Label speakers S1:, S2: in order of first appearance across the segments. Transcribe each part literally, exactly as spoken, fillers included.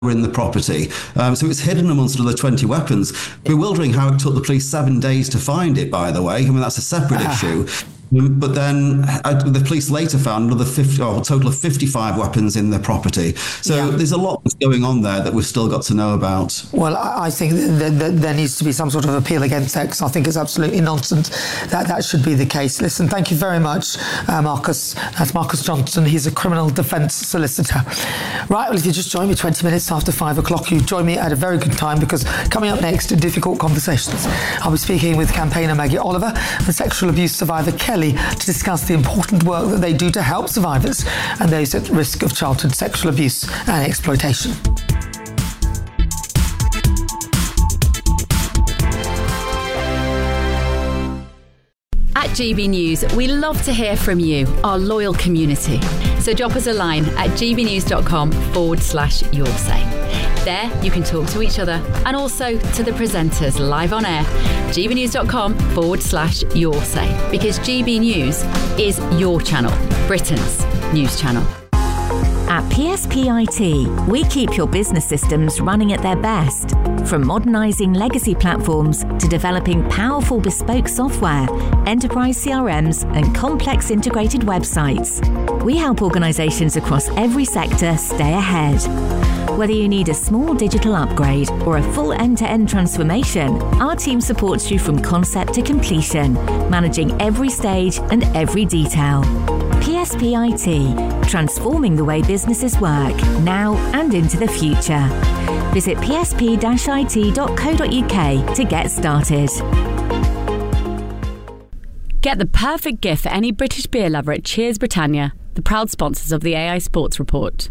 S1: in the property. Um, so it's hidden amongst another twenty weapons. Bewildering how it took the police seven days to find it, by the way. I mean, that's a separate issue. But then uh, the police later found another fifty, oh, a total of fifty-five weapons in their property. So yeah. there's a lot that's going on there that we've still got to know about.
S2: Well, I think that, that there needs to be some sort of appeal against that, because I think it's absolutely nonsense that that should be the case. Listen, thank you very much, uh, Marcus. That's Marcus Johnson. He's a criminal defence solicitor. Right, well, if you just joined me twenty minutes after five o'clock, you join me at a very good time, because coming up next, Difficult Conversations, I'll be speaking with campaigner Maggie Oliver and sexual abuse survivor Kelly to discuss the important work that they do to help survivors and those at risk of childhood sexual abuse and exploitation.
S3: At G B News, we love to hear from you, our loyal community. So drop us a line at gbnews.com forward slash your say. There, you can talk to each other and also to the presenters live on air. gbnews.com forward slash your say. Because G B News is your channel, Britain's news channel.
S4: At P S P I T, we keep your business systems running at their best. From modernising legacy platforms to developing powerful bespoke software, enterprise C R Ms and complex integrated websites. We help organisations across every sector stay ahead. Whether you need a small digital upgrade or a full end-to-end transformation, our team supports you from concept to completion, managing every stage and every detail. P S P I T, transforming the way businesses work, now and into the future. Visit p s p dash i t dot co dot u k to get started.
S3: Get the perfect gift for any British beer lover at Cheers Britannia, the proud sponsors of the A I Sports Report.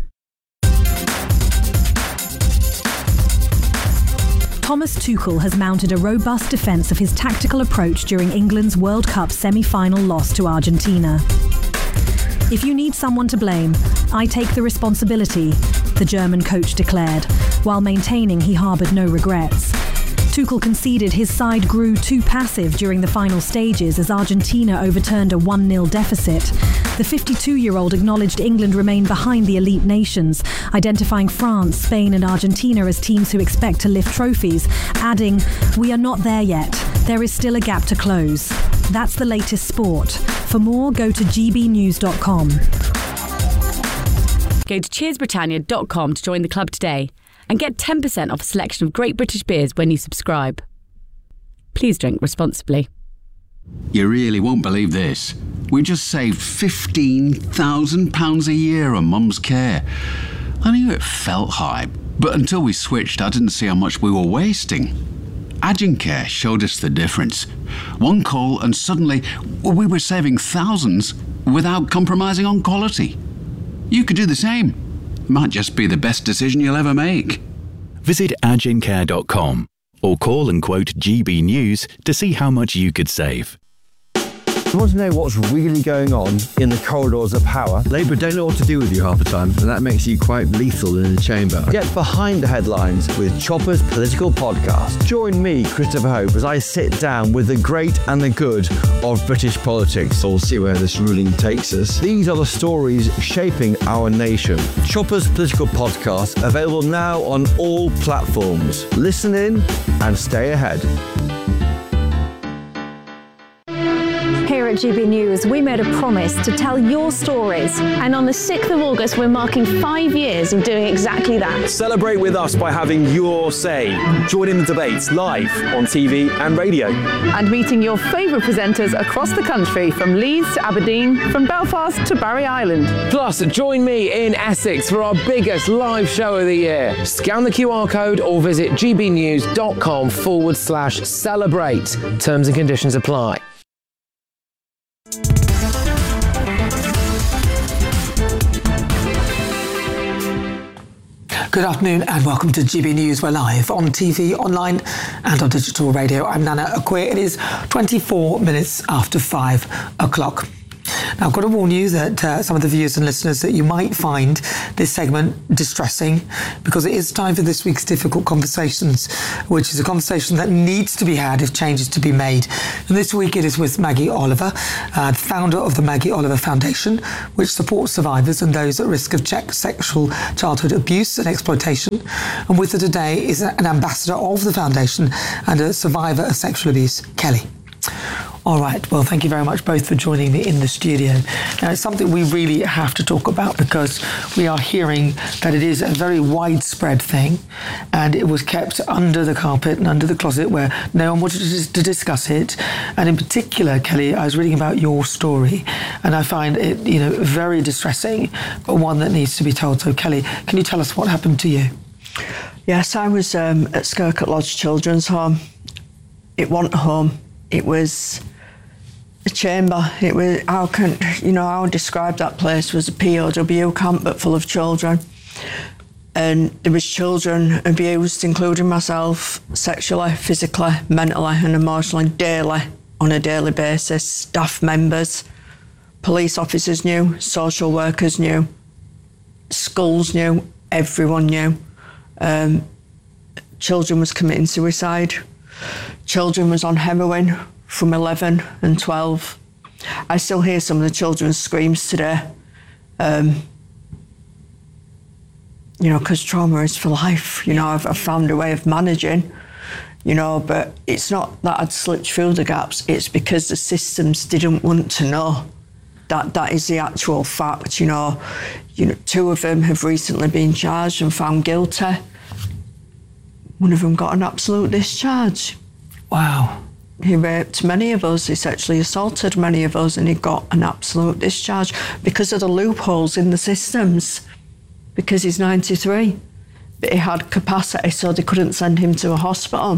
S5: Thomas Tuchel has mounted a robust defence of his tactical approach during England's World Cup semi-final loss to Argentina. If you need someone to blame, I take the responsibility, the German coach declared, while maintaining he harboured no regrets. Tuchel conceded his side grew too passive during the final stages as Argentina overturned a one nil deficit. The fifty-two-year-old acknowledged England remain behind the elite nations, identifying France, Spain and Argentina as teams who expect to lift trophies, adding, "We are not there yet. There is still a gap to close." That's the latest sport. For more, go to g b news dot com.
S3: Go to cheers britannia dot com to join the club today and get ten percent off a selection of great British beers when you subscribe. Please drink responsibly.
S6: You really won't believe this. We just saved fifteen thousand pounds a year on Mum's care. I knew it felt high, but until we switched, I didn't see how much we were wasting. Agincare showed us the difference. One call and suddenly we were saving thousands without compromising on quality. You could do the same. Might just be the best decision you'll ever make.
S7: Visit agincare dot com or call and quote G B News to see how much you could save.
S8: You want to know what's really going on in the corridors of power? Labour don't know what to do with you half the time, and that makes you quite lethal in the chamber. Get behind the headlines with Chopper's Political Podcast. Join me, Christopher Hope, as I sit down with the great and the good of British politics. We'll see where this ruling takes us. These are the stories shaping our nation. Chopper's Political Podcast, available now on all platforms. Listen in and stay ahead.
S9: Here at G B News, we made a promise to tell your stories. And on the sixth of August, we're marking five years of doing exactly that.
S10: Celebrate with us by having your say. Join in the debates live on T V and radio.
S11: And meeting your favourite presenters across the country, from Leeds to Aberdeen, from Belfast to Barry Island.
S12: Plus, join me in Essex for our biggest live show of the year. Scan the Q R code or visit gbnews.com forward slash celebrate. Terms and conditions apply.
S2: Good afternoon and welcome to G B News. We're live on T V, online and on digital radio. I'm Nana Akwe. It is twenty-four minutes after five o'clock. Now, I've got to warn you that uh, some of the viewers and listeners that you might find this segment distressing, because it is time for this week's Difficult Conversations, which is a conversation that needs to be had if change is to be made. And this week it is with Maggie Oliver, uh, the founder of the Maggie Oliver Foundation, which supports survivors and those at risk of check sexual childhood abuse and exploitation. And with her today is an ambassador of the foundation and a survivor of sexual abuse, Kelly. All right, well, thank you very much both for joining me in the studio. Now, it's something we really have to talk about because we are hearing that it is a very widespread thing and it was kept under the carpet and under the closet where no one wanted to, to discuss it. And in particular, Kelly, I was reading about your story and I find it, you know, very distressing, but one that needs to be told. So, Kelly, can you tell us what happened to you?
S13: Yes, I was um, at Skircutt Lodge Children's Home. It wasn't a home. It was a chamber. It was, how can, you know, I would describe that place was a P O W camp, but full of children. And there was children abused, including myself, sexually, physically, mentally and emotionally, daily, on a daily basis. Staff members, police officers knew, social workers knew, schools knew, everyone knew. Um, children was committing suicide. Children was on heroin from eleven and twelve. I still hear some of the children's screams today. Um, you know, because trauma is for life. You know, I've, I've found a way of managing, you know, but it's not that I'd slipped through the gaps. It's because the systems didn't want to know. That that is the actual fact, you know. You know, two of them have recently been charged and found guilty. One of them got an absolute discharge.
S2: Wow.
S13: He raped many of us, he sexually assaulted many of us, and he got an absolute discharge because of the loopholes in the systems. Because he's ninety-three, but he had capacity, so they couldn't send him to a hospital.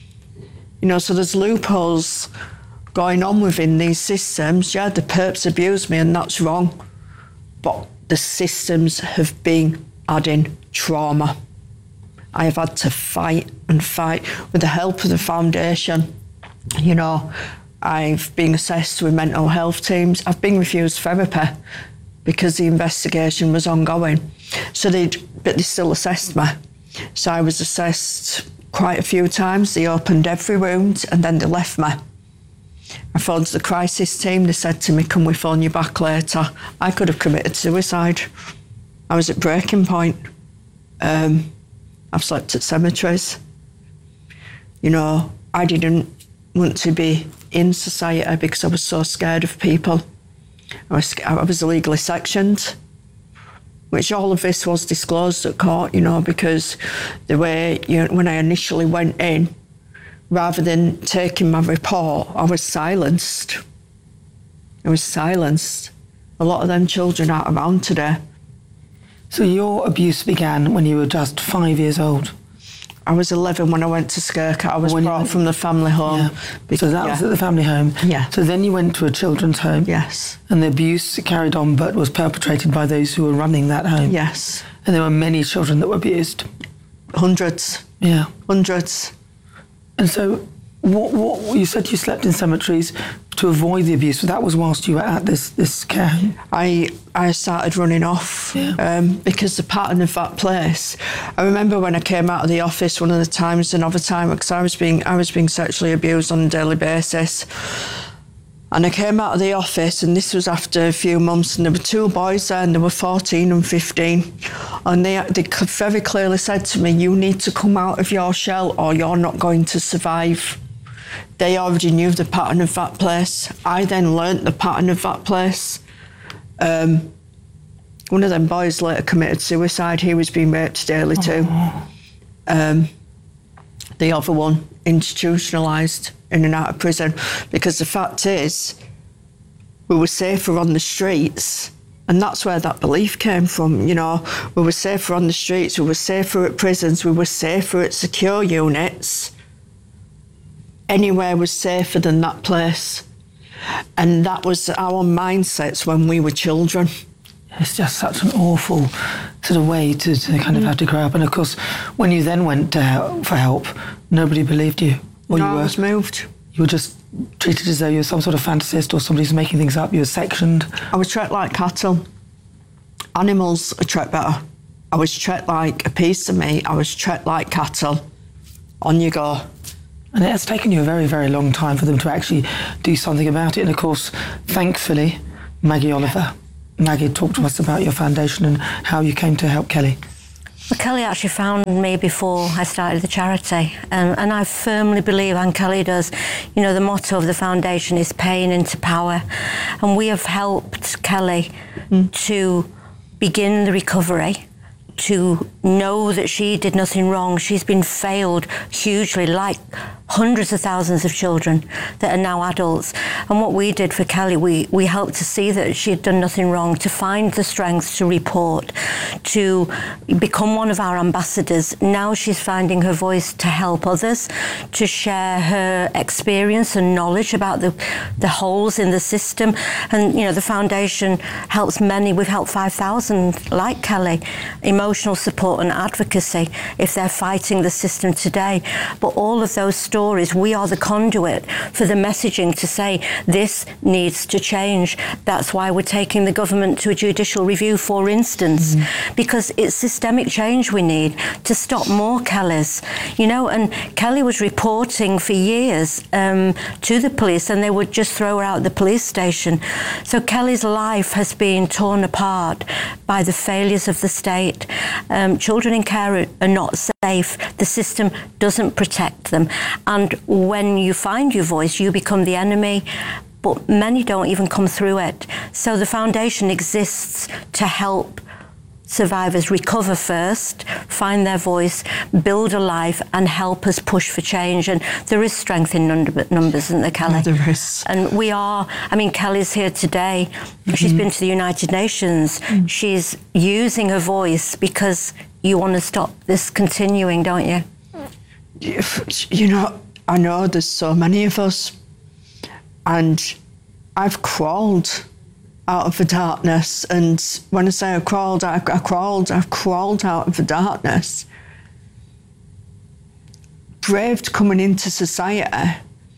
S13: You know, so there's loopholes going on within these systems. Yeah, the perps abuse me, and that's wrong. But the systems have been adding trauma. I have had to fight and fight with the help of the foundation. You know, I've been assessed with mental health teams. I've been refused therapy because the investigation was ongoing. So they, but they still assessed me. So I was assessed quite a few times. They opened every wound and then they left me. I phoned the crisis team. They said to me, "Can we phone you back later?" I could have committed suicide. I was at breaking point. Um, I've slept at cemeteries. You know, I didn't want to be in society because I was so scared of people. I was, I was illegally sectioned, which all of this was disclosed at court, you know, because the way, you know, when I initially went in, rather than taking my report, I was silenced. I was silenced. A lot of them children aren't around today.
S2: So your abuse began when you were just five years old?
S13: I was eleven when I went to Skircutt. I was when brought went, from the family home.
S2: Yeah. Because, so that yeah. was at the family home?
S13: Yeah.
S2: So then you went to a children's home?
S13: Yes.
S2: And the abuse carried on but was perpetrated by those who were running that home?
S13: Yes.
S2: And there were many children that were abused?
S13: Hundreds.
S2: Yeah.
S13: Hundreds.
S2: And so what, what you said you slept in cemeteries to avoid the abuse, so that was whilst you were at this, this care home?
S13: I, I started running off
S2: yeah.
S13: um, because the pattern of that place. I remember when I came out of the office one of the times, another time, because I was being I was being sexually abused on a daily basis. And I came out of the office, and this was after a few months, and there were two boys there, and they were fourteen and fifteen. And they, they very clearly said to me, "You need to come out of your shell or you're not going to survive." They already knew the pattern of that place. I then learnt the pattern of that place. Um, one of them boys later committed suicide. He was being raped daily too. Oh. Um, the other one institutionalised in and out of prison, because the fact is we were safer on the streets, and that's where that belief came from. You know, we were safer on the streets, we were safer at prisons, we were safer at secure units. Anywhere was safer than that place. And that was our mindsets when we were children.
S2: It's just such an awful sort of way to, to kind of have to grow up. And of course, when you then went uh, for help, nobody believed you.
S13: Or no, you were, I was moved.
S2: You were just treated as though you were some sort of fantasist or somebody who's making things up. You were sectioned.
S13: I was treated like cattle. Animals are treated better. I was treated like a piece of me. I was treated like cattle. On you go.
S2: And it has taken you a very, very long time for them to actually do something about it. And of course, thankfully, Maggie Oliver. Maggie, talk to us about your foundation and how you came to help Kelly.
S14: Well, Kelly actually found me before I started the charity, um, and I firmly believe, and Kelly does, you know, the motto of the foundation is pain into power, and we have helped Kelly mm. to begin the recovery, to know that she did nothing wrong. She's been failed hugely, like hundreds of thousands of children that are now adults. And what we did for Kelly, we, we helped to see that she had done nothing wrong, to find the strength to report, to become one of our ambassadors. Now she's finding her voice to help others, to share her experience and knowledge about the, the holes in the system. And, you know, the foundation helps many. We've helped five thousand like Kelly, emotional support and advocacy if they're fighting the system today. But all of those stories, we are the conduit for the messaging to say this needs to change. That's why we're taking the government to a judicial review, for instance, mm-hmm. because it's systemic change we need to stop more Kellys. You know, and Kelly was reporting for years um, to the police, and they would just throw her out of the police station. So Kelly's life has been torn apart by the failures of the state. Um, children in care are not safe. The system doesn't protect them. And when you find your voice, you become the enemy. But many don't even come through it. So the foundation exists to help survivors recover first, find their voice, build a life, and help us push for change. And there is strength in numbers, isn't there, Kelly?
S13: Yeah, there is.
S14: And we are, I mean, Kelly's here today. Mm-hmm. She's been to the United Nations. Mm-hmm. She's using her voice because you want to stop this continuing, don't you?
S13: You know, I know there's so many of us, and I've crawled out of the darkness. And when I say I crawled, I, I crawled, I've crawled out of the darkness, braved coming into society,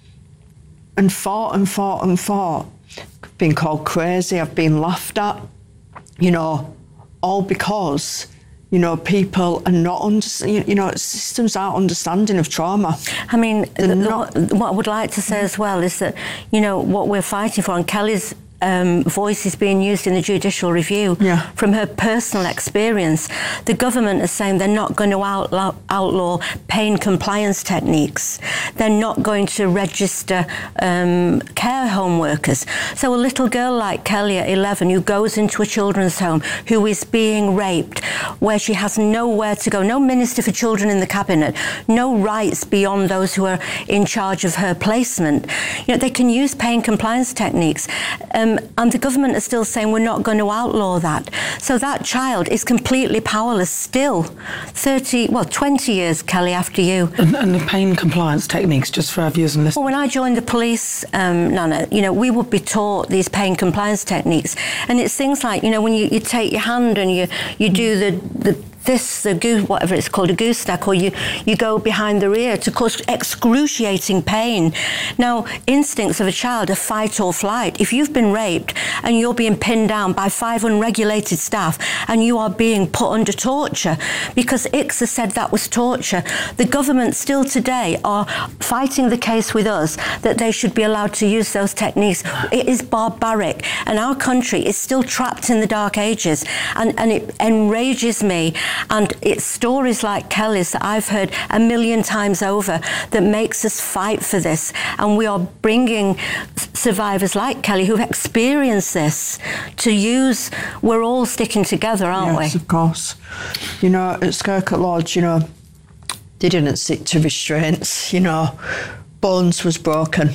S13: and fought and fought and fought. I've been called crazy, I've been laughed at, you know, all because, you know, people are not, under, you know, systems aren't understanding of trauma.
S14: I mean, the, not, what I would like to say as well is that, you know, what we're fighting for, and Kelly's Um, voice is being used in the judicial review yeah. from her personal experience. The government is saying they're not going to outlaw, outlaw pain compliance techniques. They're not going to register um, care home workers. So a little girl like Kelly at eleven who goes into a children's home, who is being raped, where she has nowhere to go, no minister for children in the cabinet, no rights beyond those who are in charge of her placement. You know, they can use pain compliance techniques. Um, and the government is still saying we're not going to outlaw that. So that child is completely powerless still. thirty, well, twenty years, Kelly, after you.
S2: And, and the pain compliance techniques, just for our viewers and listeners.
S14: Well, when I joined the police, um, Nana, you know, we would be taught these pain compliance techniques. And it's things like, you know, when you, you take your hand and you, you do the, the this, the goose, whatever it's called, a gooseneck, or you, you go behind the ear to cause excruciating pain. Now, instincts of a child are fight or flight. If you've been raped and you're being pinned down by five unregulated staff and you are being put under torture, because I C S A said that was torture, the government still today are fighting the case with us that they should be allowed to use those techniques. It is barbaric, and our country is still trapped in the dark ages, and, and it enrages me. And it's stories like Kelly's that I've heard a million times over that makes us fight for this. And we are bringing survivors like Kelly who've experienced this to use. We're all sticking together, aren't
S13: yes, we?
S14: Yes,
S13: of course. You know, at Skircutt Lodge, you know, they didn't stick to restraints, you know. Bones was broken.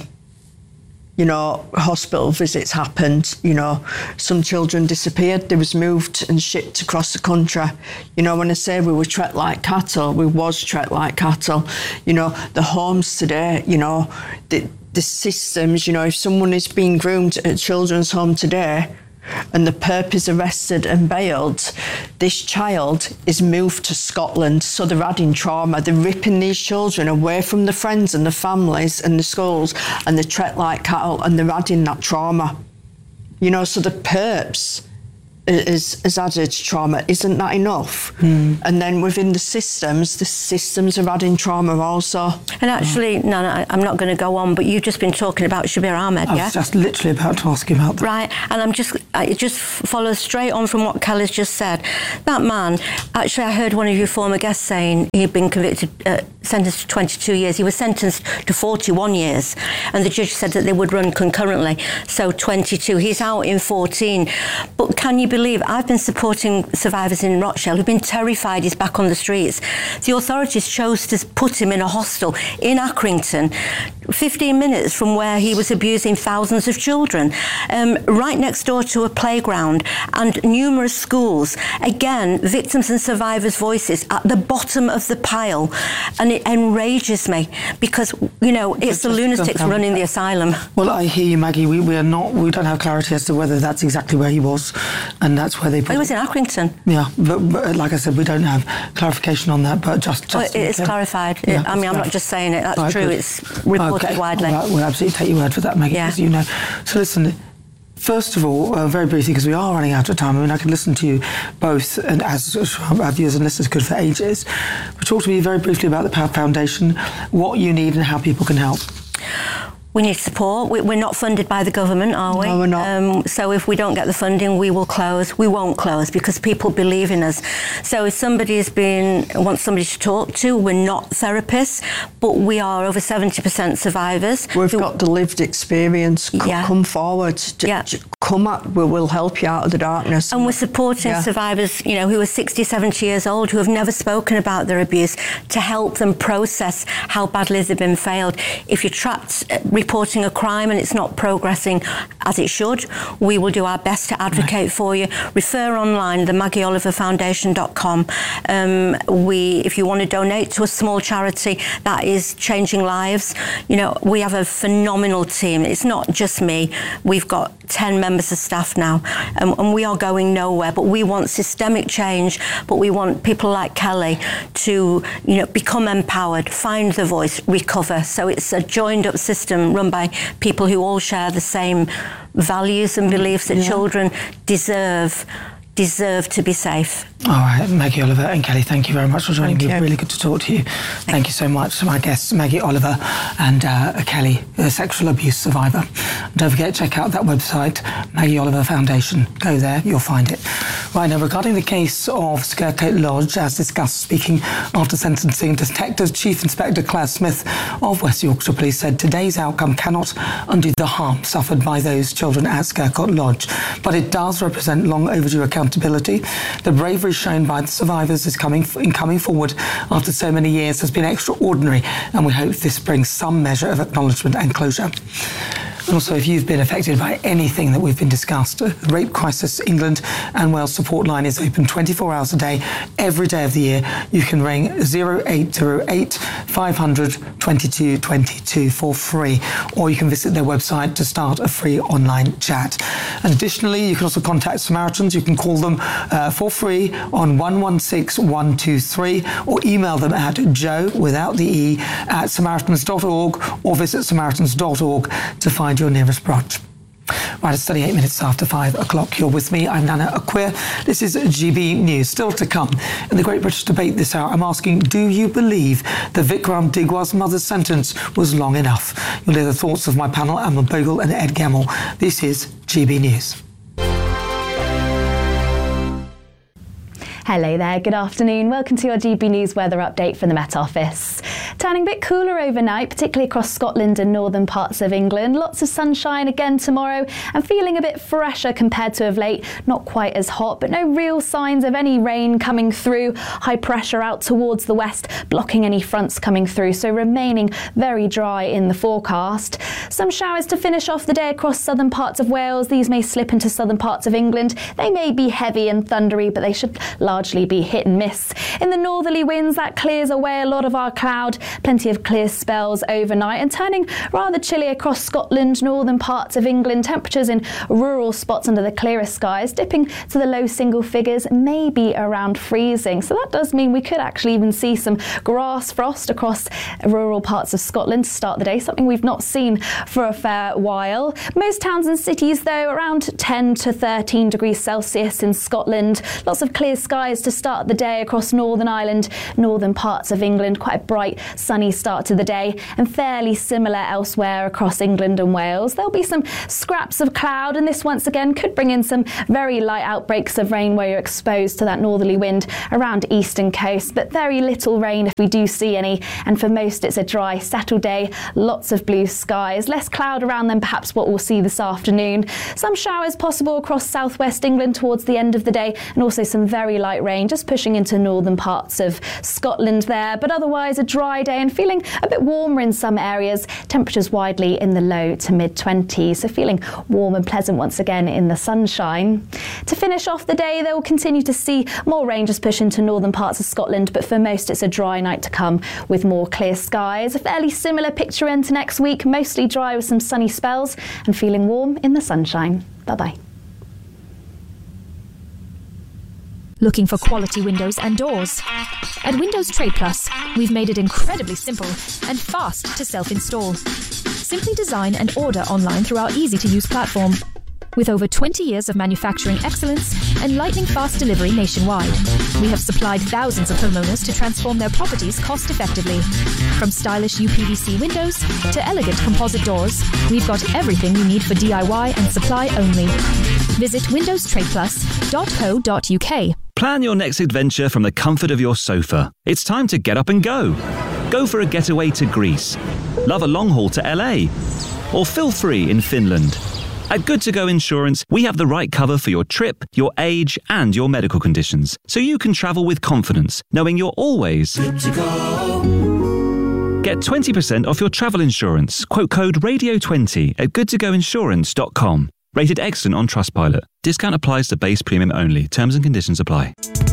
S13: You know, hospital visits happened, you know, some children disappeared, they was moved and shipped across the country. You know, when I say we were treated like cattle, we was treated like cattle. You know, the homes today, you know, the, the systems, you know, if someone is being groomed at a children's home today, and the perp is arrested and bailed, this child is moved to Scotland. So they're adding trauma. They're ripping these children away from the friends and the families and the schools, and they treat like cattle, and they're adding that trauma. You know, so the perps is, is added trauma. Isn't that enough? Mm. And then within the systems, the systems are adding trauma also.
S14: And actually, no, no, I'm not going to go on, but you've just been talking about Shabir Ahmed,
S2: I
S14: yeah?
S2: was just literally about to ask you about that.
S14: Right, and I'm just, it just follows straight on from what Kelly's just said. That man, actually, I heard one of your former guests saying he'd been convicted, uh, sentenced to twenty-two years. He was sentenced to forty-one years, and the judge said that they would run concurrently, so twenty-two. He's out in fourteen. But can you believe, I've been supporting survivors in Rochdale who've been terrified he's back on the streets. The authorities chose to put him in a hostel in Accrington, fifteen minutes from where he was abusing thousands of children, um, right next door to a playground and numerous schools. Again, victims and survivors' voices at the bottom of the pile. And it enrages me because, you know, it's the lunatics running the asylum.
S2: Well, I hear you, Maggie. We, we are not, we don't have clarity as to whether that's exactly where he was, and that's where they put
S14: He was in Accrington.
S2: Yeah, but, but like I said, we don't have clarification on that, but just... just
S14: well, it's clarified. Yeah, I mean, I'm not just saying it, that's right, true. Good. It's reported
S2: okay.
S14: widely.
S2: Right. We'll absolutely take your word for that, Maggie,
S14: yeah.
S2: as you know. So listen, first of all, uh, very briefly, because we are running out of time, I mean, I could listen to you both, and as our viewers and listeners could for ages, but talk to me very briefly about the Power Foundation, what you need and how people can help.
S14: We need support. We're not funded by the government, are we?
S13: No, we're not.
S14: Um, so if we don't get the funding, we will close. We won't close because people believe in us. So if somebody has been, wants somebody to talk to, we're not therapists, but we are over seventy percent survivors.
S13: We've who, got the lived experience. C-
S14: yeah.
S13: Come forward. J-
S14: yeah.
S13: j- come up. We will help you out of the darkness.
S14: And we're supporting yeah. survivors, you know, who are sixty, seventy years old, who have never spoken about their abuse, to help them process how badly they've been failed. If you're trapped uh, reporting a crime and it's not progressing as it should, we will do our best to advocate right. for you. Refer online, the maggie oliver foundation dot com. Um, we, if you want to donate to a small charity that is changing lives, you know, we have a phenomenal team. It's not just me. We've got ten members of staff now, um, and we are going nowhere, but we want systemic change, but we want people like Kelly to, you know, become empowered, find the voice, recover. So it's a joined up system run by people who all share the same values and beliefs that yeah. children deserve deserve to be safe.
S2: All right, Maggie Oliver and Kelly, thank you very much for joining
S14: thank
S2: me.
S14: You.
S2: Really good to talk to you. Thank, thank you so much to my guests, Maggie Oliver and uh, Kelly, a sexual abuse survivor. Don't forget to check out that website, Maggie Oliver Foundation. Go there, you'll find it. Right, now regarding the case of Scarecoat Lodge, as discussed, speaking after sentencing, Detective Chief Inspector Claire Smith of West Yorkshire Police said today's outcome cannot undo the harm suffered by those children at Scarecoat Lodge, but it does represent long overdue accountability. The bravery shown by the survivors is coming in coming forward after so many years has been extraordinary, and we hope this brings some measure of acknowledgement and closure. And also, if you've been affected by anything that we've been discussed, the Rape Crisis England and Wales support line is open twenty-four hours a day, every day of the year. You can ring oh eight oh eight, five hundred, twenty-two twenty-two for free, or you can visit their website to start a free online chat. And additionally, you can also contact Samaritans. You can call them uh, for free on one one six one two three, or email them at joe, without the E, at samaritans dot org, or visit samaritans dot org to find your nearest branch. Right, it's thirty-eight minutes after five o'clock. You're with me. I'm Nana Acquia. This is G B News. Still to come. In the Great British Debate this hour, I'm asking, do you believe the Vikram Digwa's mother's sentence was long enough? You'll hear the thoughts of my panel, Emma Bogle and Ed Gemmell. This is G B News.
S15: Hello there, good afternoon. Welcome to your G B News weather update from the Met Office. Turning a bit cooler overnight, particularly across Scotland and northern parts of England. Lots of sunshine again tomorrow and feeling a bit fresher compared to of late. Not quite as hot, but no real signs of any rain coming through. High pressure out towards the west, blocking any fronts coming through, so remaining very dry in the forecast. Some showers to finish off the day across southern parts of Wales. These may slip into southern parts of England. They may be heavy and thundery, but they should last largely be hit and miss. In the northerly winds, that clears away a lot of our cloud. Plenty of clear spells overnight and turning rather chilly across Scotland, northern parts of England. Temperatures in rural spots under the clearest skies dipping to the low single figures, maybe around freezing. So that does mean we could actually even see some grass frost across rural parts of Scotland to start the day, something we've not seen for a fair while. Most towns and cities, though, around ten to thirteen degrees Celsius in Scotland. Lots of clear skies to start the day across Northern Ireland, northern parts of England. Quite a bright, sunny start to the day, and fairly similar elsewhere across England and Wales. There'll be some scraps of cloud, and this once again could bring in some very light outbreaks of rain where you're exposed to that northerly wind around eastern coast, but very little rain if we do see any. And for most, it's a dry, settled day. Lots of blue skies, less cloud around than perhaps what we'll see this afternoon. Some showers possible across southwest England towards the end of the day, and also some very light rain just pushing into northern parts of Scotland there. But otherwise, a dry day and feeling a bit warmer in some areas. Temperatures widely in the low to mid twenties, so feeling warm and pleasant once again in the sunshine. To finish off the day, they will continue to see more rain just push into northern parts of Scotland, but for most, it's a dry night to come with more clear skies. A fairly similar picture into next week, mostly dry with some sunny spells and feeling warm in the sunshine. Bye-bye.
S16: Looking for quality windows and doors? At Windows Trade Plus, we've made it incredibly simple and fast to self-install. Simply design and order online through our easy-to-use platform. With over twenty years of manufacturing excellence and lightning-fast delivery nationwide, we have supplied thousands of homeowners to transform their properties cost-effectively. From stylish U P V C windows to elegant composite doors, we've got everything you need for D I Y and supply only. Visit windows trade plus dot co dot U K.
S17: Plan your next adventure from the comfort of your sofa. It's time to get up and go. Go for a getaway to Greece. Love a long haul to L A. Or feel free in Finland. At Good To Go Insurance, we have the right cover for your trip, your age, and your medical conditions, so you can travel with confidence, knowing you're always good to go. Get twenty percent off your travel insurance. Quote code radio twenty at good to go insurance dot com. Rated excellent on Trustpilot. Discount applies to base premium only. Terms and conditions apply.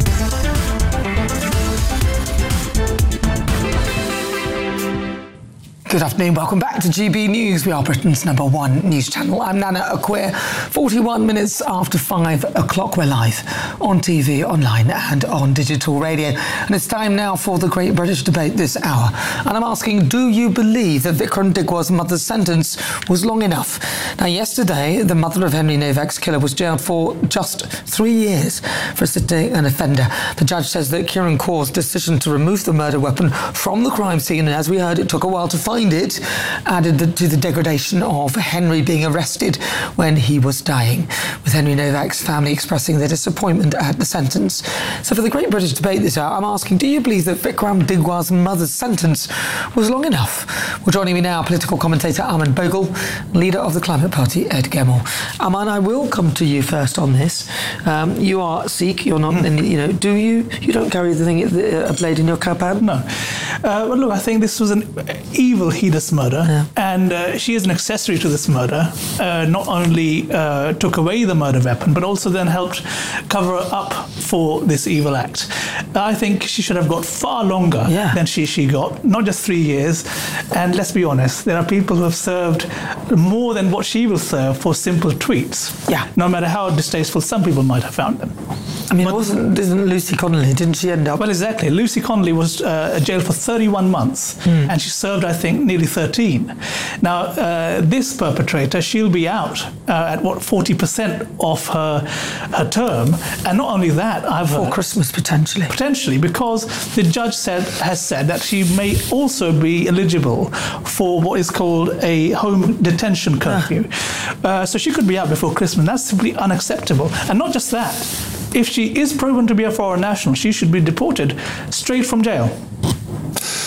S2: Good afternoon, welcome back to G B News. We are Britain's number one news channel. I'm Nana Acquia. forty-one minutes after five o'clock, we're live on T V, online and on digital radio. And it's time now for the Great British Debate this hour. And I'm asking, do you believe that Vikram Digwar's mother's sentence was long enough? Now, yesterday, the mother of Henry Novak's killer was jailed for just three years for assisting an offender. The judge says that Kieran Kaur's decision to remove the murder weapon from the crime scene, and as we heard, it took a while to find it, added the, to the degradation of Henry being arrested when he was dying, with Henry Novak's family expressing their disappointment at the sentence. So for the Great British Debate this hour, I'm asking, do you believe that Vikram Digwar's mother's sentence was long enough? Well, joining me now, political commentator Aman Bogle, leader of the Climate Party, Ed Gemmill. Aman, I will come to you first on this. Um, you are Sikh, you're not, mm. you know, do you, you don't carry the thing, a blade in your kirpan?
S18: No. Uh, but look, I think this was an evil, heinous murder, yeah. and uh, she is an accessory to this murder. Uh, not only uh, took away the murder weapon, but also then helped cover up for this evil act. I think she should have got far longer yeah. than she, she got, not just three years. And let's be honest, there are people who have served more than what she will serve for simple tweets. Yeah. No matter how distasteful some people might have found them.
S2: I mean, but, it wasn't, isn't Lucy Connolly, didn't she end up?
S18: Well, exactly. Lucy Connolly was uh, jailed for thirty-one months, mm. and she served, I think, nearly thirteen. Now, uh, this perpetrator, she'll be out uh, at, what, forty percent of her her term. And not only that, I've
S2: For
S18: heard,
S2: Christmas, potentially.
S18: Potentially, because the judge said has said that she may also be eligible for what is called a home detention curfew. Yeah. Uh, so she could be out before Christmas. That's simply unacceptable. And not just that. If she is proven to be a foreign national, she should be deported straight from jail.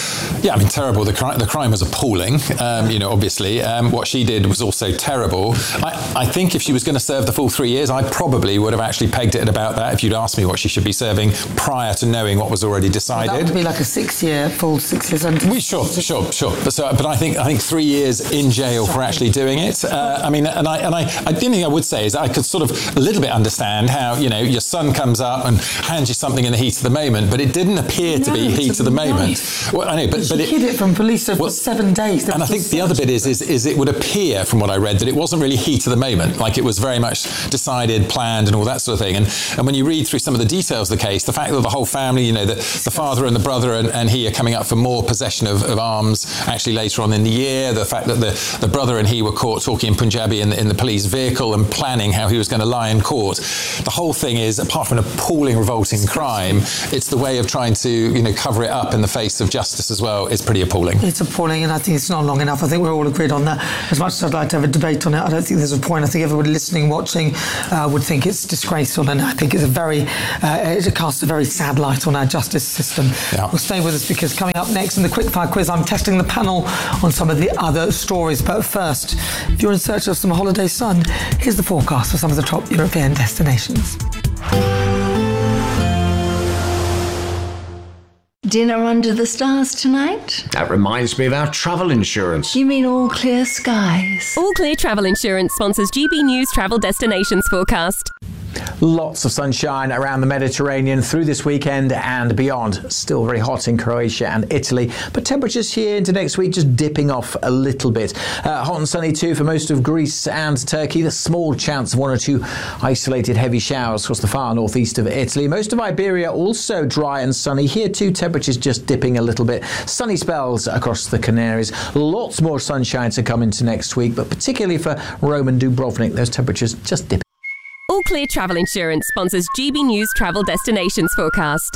S19: Yeah, I mean, terrible. The, cri- the crime was appalling, um, you know, obviously. Um, what she did was also terrible. I, I think if she was going to serve the full three years, I probably would have actually pegged it at about that if you'd asked me what she should be serving prior to knowing what was already decided.
S2: That would be like a six-year, full six-year sentence.
S19: We, sure, sure, sure. But, so, but I think I think three years in jail for actually doing it. Uh, I mean, and I and I, I the only thing I would say is I could sort of a little bit understand how, you know, your son comes up and hands you something in the heat of the moment, but it didn't appear to
S2: No,
S19: be heat of the moment. Well, I know, but, but
S2: she
S19: it,
S2: hid it from police for
S19: well,
S2: seven days.
S19: And I think the other bit is, is is it would appear from what I read that it wasn't really heat of the moment, like it was very much decided, planned, and all that sort of thing. And and when you read through some of the details of the case, the fact that the whole family, you know, the, the father and the brother and, and he are coming up for more possession of, of arms actually later on in the year, the fact that the, the brother and he were caught talking in Punjabi in the, in the police vehicle and planning how he was going to lie in court. The whole thing is, apart from an appalling, revolting crime, it's the way of trying to, you know, cover it up in the face of justice as well. It's pretty appalling.
S2: It's appalling, and I think it's not long enough. I think we're all agreed on that. As much as I'd like to have a debate on it, I don't think there's a point. I think everybody listening, watching, uh, would think it's disgraceful, and I think it's a very, uh, it casts a very sad light on our justice system.
S19: Yeah.
S2: Well, stay with us, because coming up next in the quickfire quiz, I'm testing the panel on some of the other stories. But first, if you're in search of some holiday sun, here's the forecast for some of the top European destinations.
S20: Dinner under the stars tonight?
S21: That reminds me of our travel insurance.
S20: You mean All Clear Skies?
S22: All Clear Travel Insurance sponsors G B News Travel Destinations Forecast.
S21: Lots of sunshine around the Mediterranean through this weekend and beyond. Still very hot in Croatia and Italy, but temperatures here into next week just dipping off a little bit. Uh, hot and sunny too for most of Greece and Turkey. The small chance of one or two isolated heavy showers across the far northeast of Italy. Most of Iberia also dry and sunny. Here too, temperatures just dipping a little bit. Sunny spells across the Canaries. Lots more sunshine to come into next week, but particularly for Rome and Dubrovnik, those temperatures just dipping.
S22: All Clear Travel Insurance sponsors G B News Travel Destinations Forecast.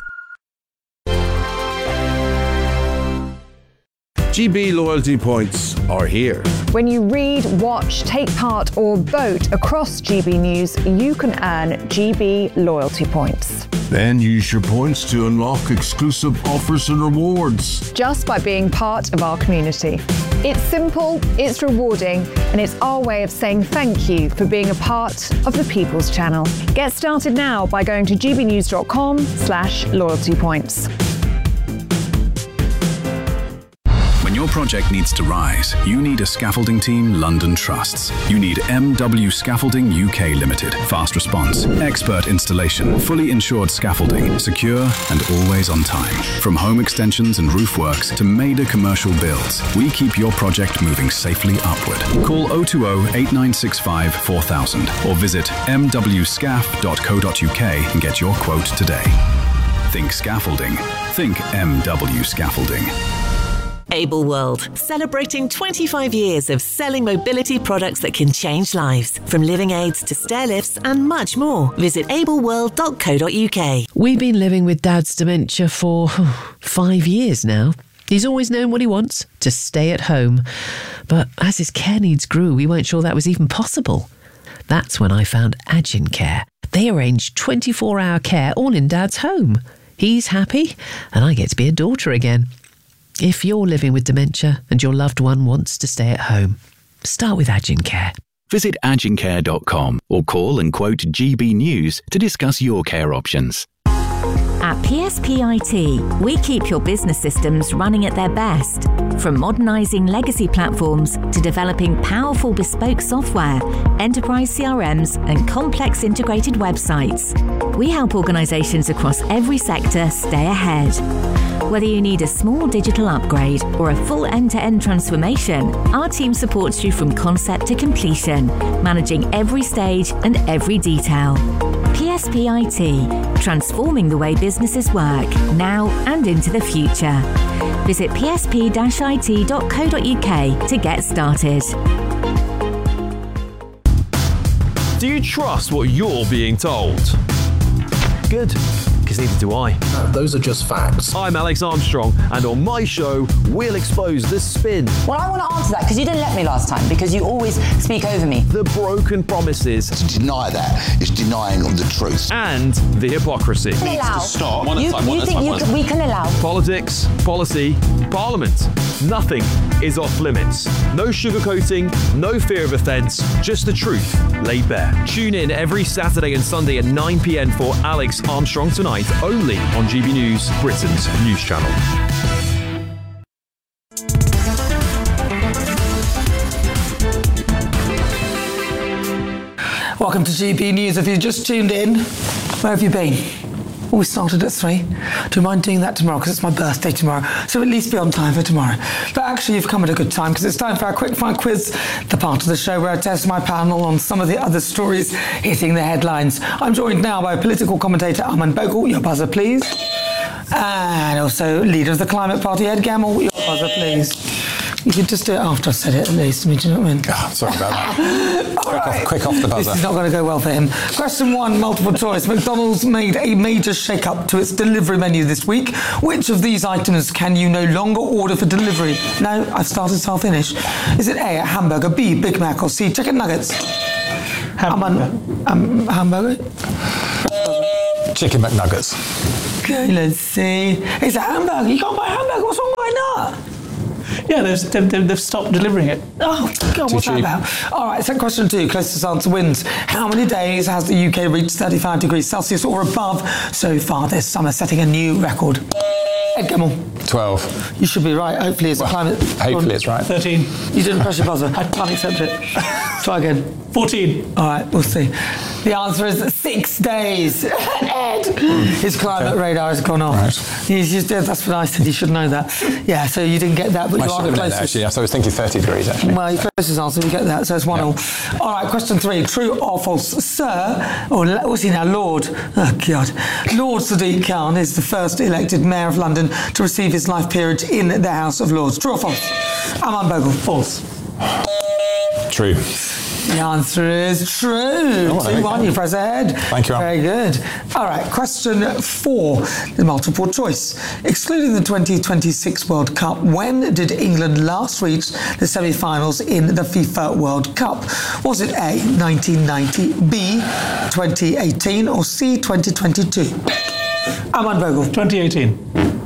S23: G B loyalty points are here.
S24: When you read, watch, take part or vote across G B News, you can earn G B loyalty points.
S23: Then use your points to unlock exclusive offers and rewards.
S24: Just by being part of our community. It's simple, it's rewarding, and it's our way of saying thank you for being a part of the People's Channel. Get started now by going to gbnews.com slash loyalty points.
S7: When your project needs to rise, you need a scaffolding team London trusts. You need M W Scaffolding U K Limited. Fast response, expert installation, fully insured scaffolding, secure and always on time. From home extensions and roof works to major commercial builds, we keep your project moving safely upward. Call oh two oh, eight nine six five, four thousand or visit m w scaff dot co dot u k and get your quote today. Think scaffolding. Think M W Scaffolding.
S25: Able World, celebrating twenty-five years of selling mobility products that can change lives. From living aids to stair lifts and much more. Visit able world dot co dot u k.
S26: We've been living with Dad's dementia for oh, five years now. He's always known what he wants, to stay at home. But as his care needs grew, we weren't sure that was even possible. That's when I found Agin Care. They arrange twenty-four hour care all in Dad's home. He's happy, and I get to be a daughter again. If you're living with dementia and your loved one wants to stay at home, start with Agin Care.
S7: Visit agin care dot com or call and quote G B News to discuss your care options.
S4: At P S P I T, we keep your business systems running at their best. From modernising legacy platforms to developing powerful bespoke software, enterprise C R Ms and complex integrated websites. We help organisations across every sector stay ahead. Whether you need a small digital upgrade or a full end-to-end transformation, our team supports you from concept to completion, managing every stage and every detail. P S P I T, transforming the way businesses work, now and into the future. Visit p s p dash i t dot co dot u k to get started.
S10: Do you trust what you're being told? Good, because guess neither do I.
S1: No, those are just facts.
S10: I'm Alex Armstrong, and on my show, we'll expose the spin.
S3: Well, I want to answer that because you didn't let me last time, because you always speak over me.
S10: The broken promises.
S5: To deny that is denying the truth.
S10: And the hypocrisy.
S3: Needs
S5: to stop. One at
S3: you,
S5: a time, one
S3: you
S5: at a
S3: think
S5: time,
S3: you
S5: one at a
S3: can,
S5: time.
S3: we can allow
S10: Politics, policy, parliament. Nothing is off limits. No sugarcoating, no fear of offence, just the truth laid bare. Tune in every Saturday and Sunday at nine p.m. for Alex Armstrong Tonight, only on G B News, Britain's news channel.
S2: Welcome to G B News. If you just tuned in, where have you been? Well, we started at three. Do you mind doing that tomorrow? Because it's my birthday tomorrow. So at least be on time for tomorrow. But actually, you've come at a good time because it's time for our quick fire quiz, the part of the show where I test my panel on some of the other stories hitting the headlines. I'm joined now by political commentator Aman Bogle. Your buzzer, please. And also leader of the Climate Party, Ed Gamble. Your buzzer, please. You could just do it after I said it, at least. I mean, do you know what I mean?
S19: Oh, sorry about that. quick,
S2: right.
S19: off, quick off the buzzer.
S2: This is not going to go well for him. Question one, multiple choice. McDonald's made a major shake-up to its delivery menu this week. Which of these items can you no longer order for delivery? No, I've started, so I'll finish. Is it A, a hamburger, B, Big Mac, or C, chicken nuggets? Hamburger. Um, hamburger?
S19: Chicken McNuggets.
S2: Okay, let's see. It's a hamburger. You can't buy a hamburger. What's wrong? Why not?
S18: Yeah, they've, they've, they've stopped delivering it.
S2: Oh, God,
S18: Too
S2: what's that
S18: cheap.
S2: about? All right, so question two, closest answer wins. How many days has the U K reached thirty-five degrees Celsius or above so far this summer, setting a new record? Ed Gamble.
S19: twelve.
S2: You should be right. Hopefully it's
S19: Well,
S2: a climate...
S19: hopefully it's right.
S18: thirteen.
S2: You didn't press your buzzer. I can't accept it. Try again.
S18: fourteen.
S2: All right, we'll see. The answer is six days. Ed! His climate
S19: Okay.
S2: radar has gone off.
S19: Right.
S2: He's just, that's what I said. You should know that. Yeah, so you didn't get that, but
S19: I
S2: you
S19: should
S2: are the
S19: have known that,
S2: closest.
S19: actually. Yes, I was thinking thirty degrees, actually.
S2: Well, your closest answer, we get that, so it's one all. All right, question three. True or false? Sir, or what's he now? Lord. Oh, God. Lord Sadiq Khan is the first elected mayor of London to receive his life peerage in the House of Lords. True or false? Aman Bogle.
S18: False.
S19: True.
S2: The answer is true.
S19: Oh, there
S2: two
S19: we
S2: one,
S19: go.
S2: you press ahead.
S19: Thank you, Al.
S2: Very good. All right, question four, the multiple choice. Excluding the twenty twenty-six World Cup, when did England last reach the semi-finals in the FIFA World Cup? Was it A, nineteen ninety, B, twenty eighteen, or C, twenty twenty-two? Aman Bogle.
S18: twenty eighteen.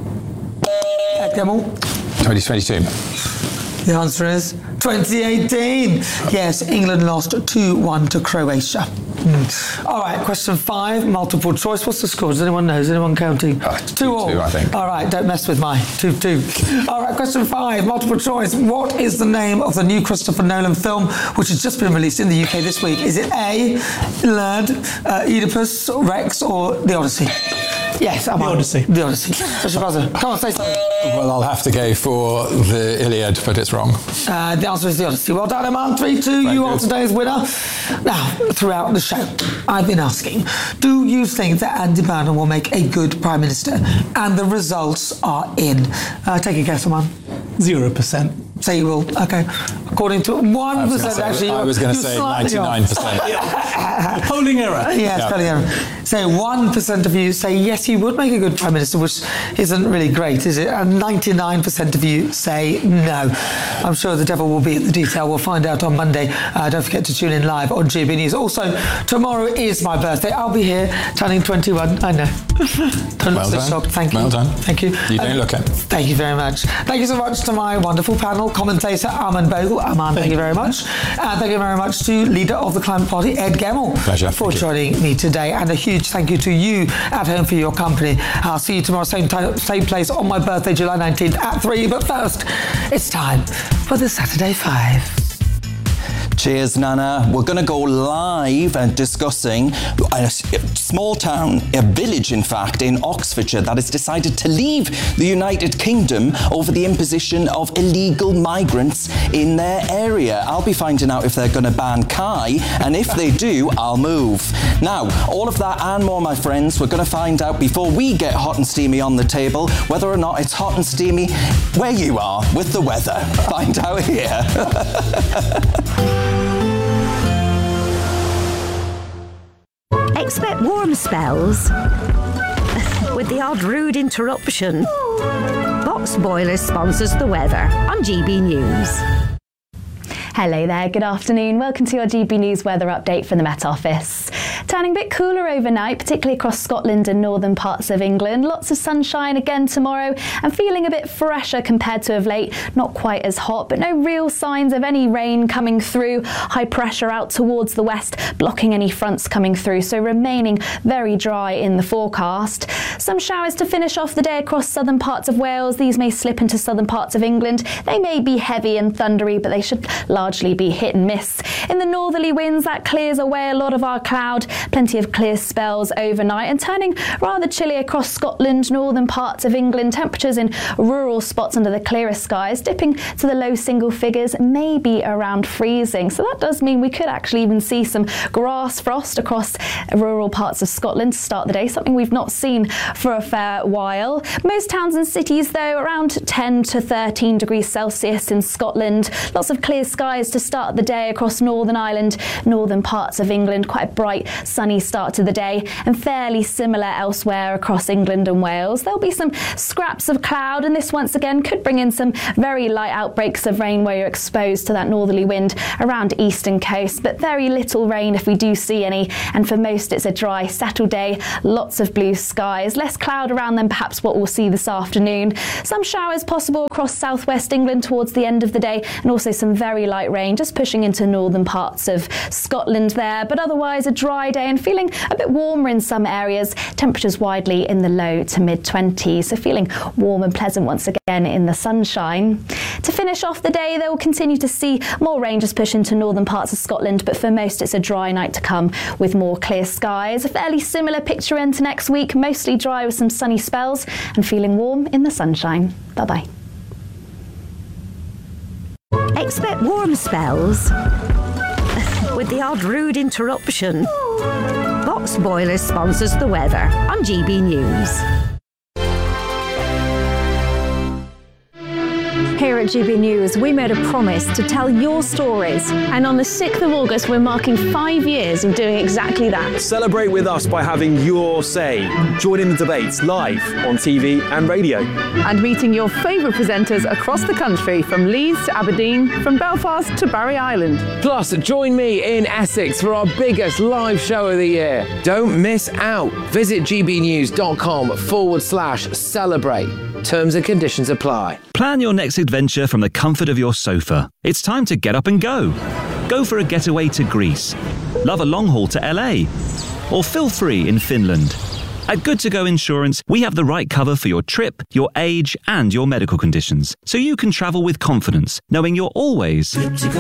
S2: Ed Gamble.
S19: twenty twenty-two.
S2: The answer is twenty eighteen. Yes, England lost two one to Croatia. Mm. All right, question five, multiple choice. What's the score? Does anyone know? Is anyone counting?
S19: Uh,
S2: two,
S19: two,
S2: all.
S19: two, I think.
S2: All right, don't mess with my two two. All right, question five, multiple choice. What is the name of the new Christopher Nolan film which has just been released in the U K this week? Is it A, Lad, uh, Oedipus Rex, or The Odyssey? Yes, I'm
S18: The
S2: on.
S18: Odyssey.
S2: The Odyssey. Press your buzzer. Come on, say something.
S19: Well, I'll have to go for the Iliad, but it's wrong.
S2: Uh, the answer is The Odyssey. Well done, Aman. three two. You are today's winner. Now, throughout the show, I've been asking, do you think that Andy Burnham will make a good Prime Minister? And the results are in. Uh, take a guess, Aman.
S18: Zero percent.
S2: Say you will. Okay. According to one percent, actually.
S19: I was going to
S2: you're
S19: say
S2: slightly off.
S19: ninety-nine percent.
S18: Polling error.
S2: Yes,
S19: Yeah.
S2: polling error. So one percent of you say yes, he would make a good Prime Minister, which isn't really great, is it? And ninety-nine percent of you say no. I'm sure the devil will be in the detail. We'll find out on Monday. Uh, don't forget to tune in live on G B News. Also, tomorrow is my birthday. I'll be here turning twenty-one. I know. Don't
S19: Well
S2: look so
S19: done.
S2: shocked. Thank you.
S19: Well done.
S2: Thank you.
S19: You don't
S2: Um,
S19: look it.
S2: Thank you very much. Thank you so much to my wonderful panel commentator, Aman Bogle. Aman, thank you very much. And thank you very much to leader of the Climate Party, Ed Gamble,
S19: Pleasure.
S2: for
S19: Thank you.
S2: joining me today. And a huge thank you to you at home for your company. I'll see you tomorrow, same time, same place on my birthday, July nineteenth at three. But first, it's time for the Saturday Five.
S6: Cheers, Nana. We're going to go live and discussing a small town, a village, in fact, in Oxfordshire that has decided to leave the United Kingdom over the imposition of illegal migrants in their area. I'll be finding out if they're going to ban Kai, and if they do, I'll move. Now, all of that and more, my friends, we're going to find out before we get hot and steamy on the table, whether or not it's hot and steamy where you are with the weather. Find out here.
S4: Expect warm spells
S1: with the odd rude interruption. Box Boilers sponsors the weather on G B News.
S15: Hello there, good afternoon. Welcome to your G B News weather update from the Met Office. Turning a bit cooler overnight, particularly across Scotland and northern parts of England. Lots of sunshine again tomorrow and feeling a bit fresher compared to of late. Not quite as hot, but no real signs of any rain coming through. High pressure out towards the west, blocking any fronts coming through, so remaining very dry in the forecast. Some showers to finish off the day across southern parts of Wales. These may slip into southern parts of England. They may be heavy and thundery, but they should largely be hit and miss. In the northerly winds, that clears away a lot of our cloud. Plenty of clear spells overnight and turning rather chilly across Scotland, northern parts of England. Temperatures in rural spots under the clearest skies dipping to the low single figures, maybe around freezing. So that does mean we could actually even see some grass frost across rural parts of Scotland to start the day, something we've not seen for a fair while. Most towns and cities, though, around ten to thirteen degrees Celsius in Scotland. Lots of clear skies to start the day across Northern Ireland, northern parts of England. Quite a bright, sunny start to the day, and fairly similar elsewhere across England and Wales. There'll be some scraps of cloud, and this once again could bring in some very light outbreaks of rain where you're exposed to that northerly wind around eastern coast, but very little rain if we do see any. And for most, it's a dry, settled day. Lots of blue skies, less cloud around than perhaps what we'll see this afternoon. Some showers possible across southwest England towards the end of the day, and also some very light rain just pushing into northern parts of Scotland there. But otherwise, a dry day and feeling a bit warmer in some areas. Temperatures widely in the low to mid twenties, so feeling warm and pleasant once again in the sunshine. To finish off the day, they will continue to see more rain just push into northern parts of Scotland, but for most it's a dry night to come with more clear skies. A fairly similar picture into next week, mostly dry with some sunny spells and feeling warm in the sunshine. Bye bye.
S1: Expect warm spells with the odd rude interruption. Box Boilers sponsors the weather on G B News.
S24: Here at G B News, we made a promise to tell your stories.
S8: And on the sixth of August, we're marking five years of doing exactly that.
S10: Celebrate with us by having your say. Join in the debates live on T V and radio.
S9: And meeting your favourite presenters across the country, from Leeds to Aberdeen, from Belfast to Barry Island.
S11: Plus, join me in Essex for our biggest live show of the year. Don't miss out. Visit gbnews.com forward slash celebrate. Terms and conditions apply.
S17: Plan your next adventure from the comfort of your sofa. It's time to get up and go. Go for a getaway to Greece. Love a long haul to L A. Or feel free in Finland. At Good To Go Insurance, we have the right cover for your trip, your age, and your medical conditions, so you can travel with confidence, knowing you're always good to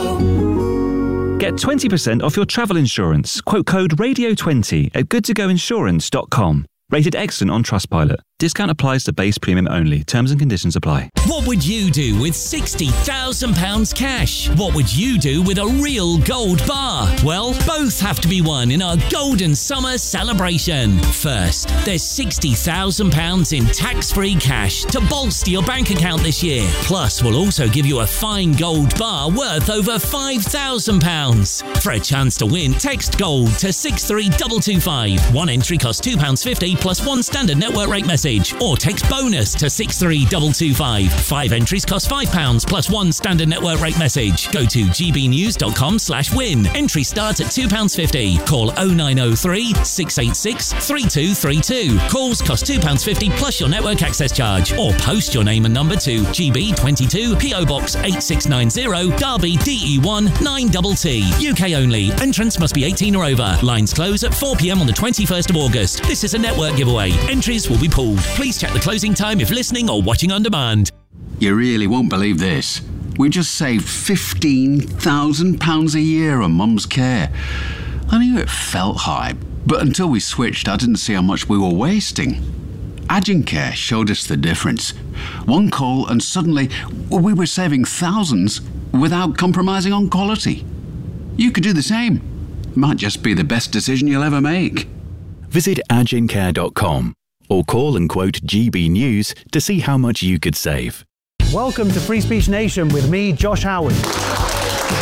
S17: go. Get twenty percent off your travel insurance. Quote code radio twenty at good to go insurance dot com. Rated excellent on Trustpilot. Discount applies to base premium only. Terms and conditions apply.
S12: What would you do with sixty thousand pounds cash? What would you do with a real gold bar? Well, both have to be won in our Golden Summer celebration. First, there's sixty thousand pounds in tax-free cash to bolster your bank account this year. Plus, we'll also give you a fine gold bar worth over five thousand pounds. For a chance to win, text GOLD to six three two two five. One entry costs two pounds fifty plus one standard network rate message. Or text BONUS to six three two two five. Five entries cost five pounds plus one standard network rate message. Go to gbnews.com slash win. Entry starts at two pounds fifty. Call oh nine oh three, six eight six, three two three two. Calls cost two pounds fifty plus your network access charge. Or post your name and number to G B twenty-two, P O Box eight six nine zero, Derby D E one nine T T. U K only. Entrance must be eighteen or over. Lines close at four p m on the twenty-first of August. This is a network giveaway. Entries will be pulled. Please check the closing time if listening or watching on demand.
S13: You really won't believe this. We just saved fifteen thousand pounds a year on Mum's care. I knew it felt high, but until we switched, I didn't see how much we were wasting. Agencare showed us the difference. One call and suddenly we were saving thousands without compromising on quality. You could do the same. Might just be the best decision you'll ever make.
S27: Visit agencare dot com or call and quote G B News to see how much you could save.
S28: Welcome to Free Speech Nation with me, Josh Howard.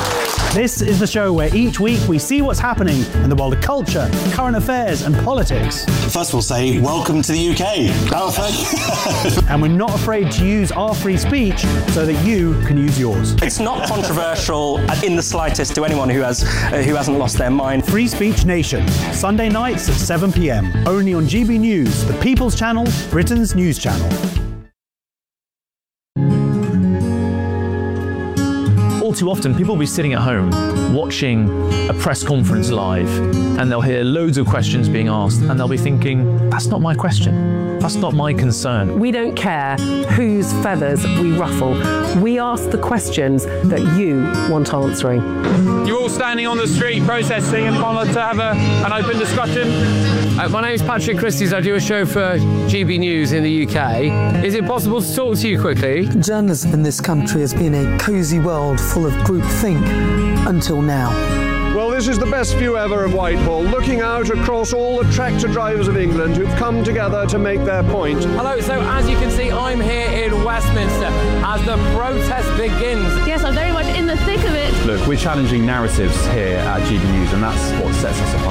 S14: This is the show where each week we see what's happening in the world of culture, current affairs and politics.
S16: First we'll say, welcome to the U K. Oh, thank you.
S14: And we're not afraid to use our free speech so that you can use yours.
S20: It's not controversial in the slightest to anyone who has uh, who hasn't lost their mind.
S14: Free Speech Nation, Sunday nights at seven p m, only on G B News, the People's Channel, Britain's news channel.
S10: All too often, people will be sitting at home watching a press conference live, and they'll hear loads of questions being asked, and they'll be thinking, that's not my question. That's not my concern.
S21: We don't care whose feathers we ruffle. We ask the questions that you want answering.
S22: You're all standing on the street protesting and want to have a, an open discussion.
S11: Uh, my name is Patrick Christys. I do a show for G B News in the U K. Is it possible to talk to you quickly?
S2: Journalism in this country has been a cosy world full of groupthink until now.
S23: Well, this is the best view ever of Whitehall, looking out across all the tractor drivers of England who've come together to make their point.
S11: Hello, so as you can see, I'm here in Westminster as the protest begins.
S8: Yes, I'm very much in the thick of it.
S25: Look, we're challenging narratives here at G B News, and that's what sets us apart.